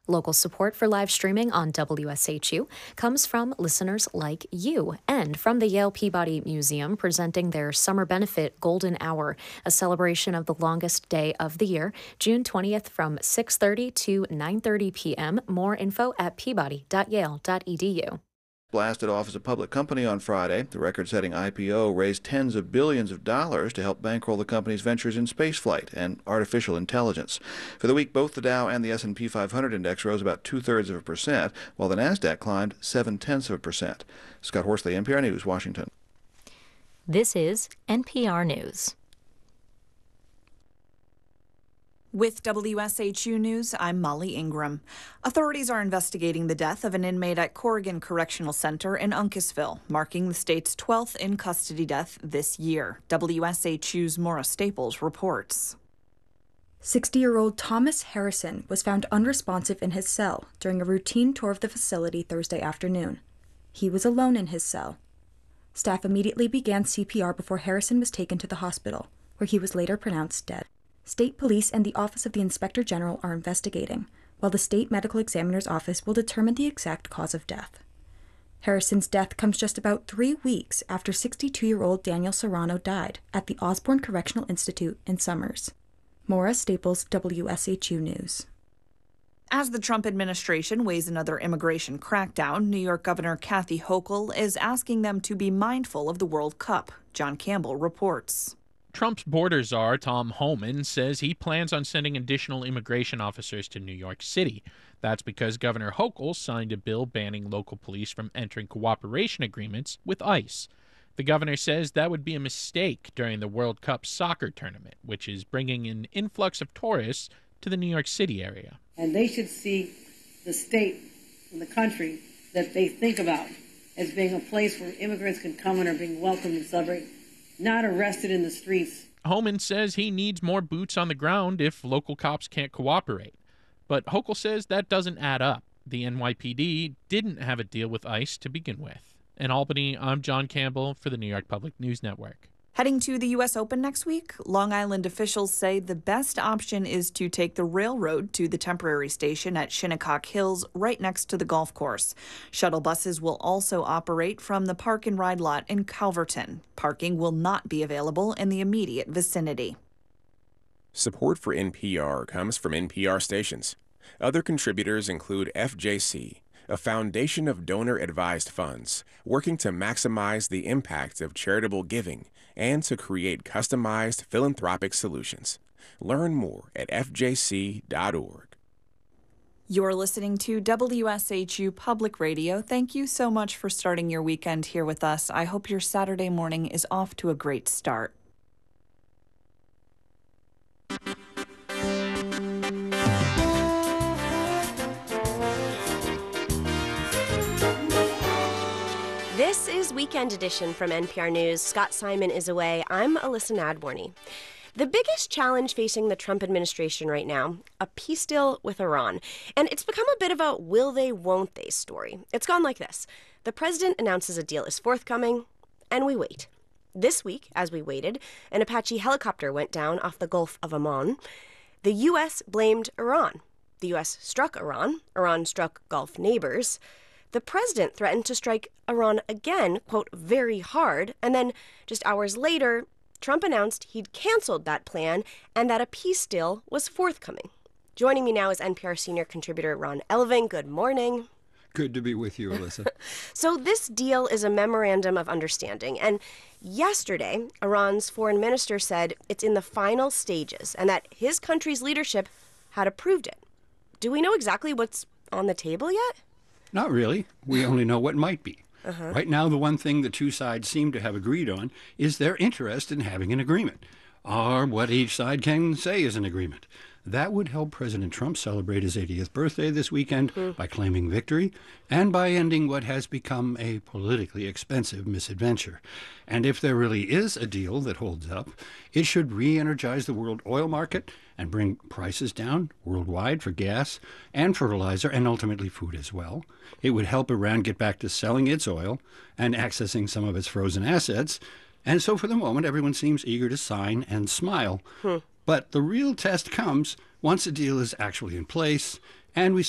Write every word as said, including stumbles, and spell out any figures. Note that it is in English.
Local support for live streaming on W S H U comes from listeners like you and from the Yale Peabody Museum presenting their Summer Benefit Golden Hour, a celebration of the longest day of the year, June twentieth from six thirty to nine thirty p.m. More info at peabody dot yale dot e d u. Blasted off as a public company on Friday. The record-setting I P O raised tens of billions of dollars to help bankroll the company's ventures in spaceflight and artificial intelligence. For the week, both the Dow and the S and P five hundred index rose about two-thirds of a percent, while the NASDAQ climbed seven-tenths of a percent. Scott Horsley, N P R News, Washington. This is N P R News. With W S H U News, I'm Molly Ingram. Authorities are investigating the death of an inmate at Corrigan Correctional Center in Uncasville, marking the state's twelfth in-custody death this year. W S H U's Maura Staples reports. sixty-year-old Thomas Harrison was found unresponsive in his cell during a routine tour of the facility Thursday afternoon. He was alone in his cell. Staff immediately began C P R before Harrison was taken to the hospital, where he was later pronounced dead. State Police and the Office of the Inspector General are investigating, while the State Medical Examiner's Office will determine the exact cause of death. Harrison's death comes just about three weeks after sixty-two-year-old Daniel Serrano died at the Osborne Correctional Institute in Summers. Maura Staples, W S H U News. As the Trump administration weighs another immigration crackdown, New York Governor Kathy Hochul is asking them to be mindful of the World Cup. John Campbell reports. Trump's border czar, Tom Homan, says he plans on sending additional immigration officers to New York City. That's because Governor Hochul signed a bill banning local police from entering cooperation agreements with ICE. The governor says that would be a mistake during the World Cup soccer tournament, which is bringing an influx of tourists to the New York City area. And they should see the state and the country that they think about as being a place where immigrants can come and are being welcomed and celebrate, not arrested in the streets. Homan says he needs more boots on the ground if local cops can't cooperate. But Hochul says that doesn't add up. The N Y P D didn't have a deal with ICE to begin with. In Albany, I'm John Campbell for the New York Public News Network. Heading to the U S Open next week, Long Island officials say the best option is to take the railroad to the temporary station at Shinnecock Hills, right next to the golf course. Shuttle buses will also operate from the park and ride lot in Calverton. Parking will not be available in the immediate vicinity. Support for N P R comes from N P R stations. Other contributors include F J C, a foundation of donor-advised funds working to maximize the impact of charitable giving and to create customized philanthropic solutions. Learn more at f j c dot org. You're listening to W S H U Public Radio. Thank you so much for starting your weekend here with us. I hope your Saturday morning is off to a great start. This is Weekend Edition from N P R News. Scott Simon is away. I'm Alyssa Nadworny. The biggest challenge facing the Trump administration right now, a peace deal with Iran. And it's become a bit of a will they, won't they story. It's gone like this. The president announces a deal is forthcoming, and we wait. This week, as we waited, an Apache helicopter went down off the Gulf of Oman. The U S blamed Iran. The U S struck Iran. Iran struck Gulf neighbors. The president threatened to strike Iran again, quote, very hard, and then just hours later, Trump announced he'd canceled that plan and that a peace deal was forthcoming. Joining me now is N P R senior contributor Ron Elving. Good morning. Good to be with you, Alyssa. So this deal is a memorandum of understanding, and yesterday, Iran's foreign minister said it's in the final stages and that his country's leadership had approved it. Do we know exactly what's on the table yet? Not really. We only know what might be. Uh-huh. Right now, the one thing the two sides seem to have agreed on is their interest in having an agreement, or what each side can say is an agreement. That would help President Trump celebrate his eightieth birthday this weekend mm. by claiming victory and by ending what has become a politically expensive misadventure. And if there really is a deal that holds up, it should re-energize the world oil market and bring prices down worldwide for gas and fertilizer and ultimately food as well. It would help Iran get back to selling its oil and accessing some of its frozen assets. And so for the moment, everyone seems eager to sign and smile. Hmm. But the real test comes once a deal is actually in place and we